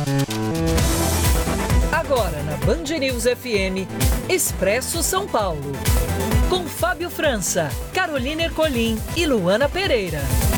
Agora na Band News FM, Expresso São Paulo. Com Fábio França, Carolina Ercolim e Luana Pereira.